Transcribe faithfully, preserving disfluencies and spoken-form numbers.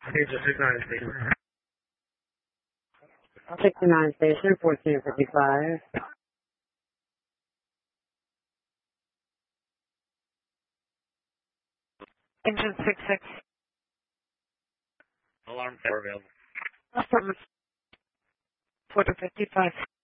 Angel sixty-nine station. sixty-nine station, fourteen fifty-five. Engine six six. Alarm four available. Affirmative. four to fifty-five.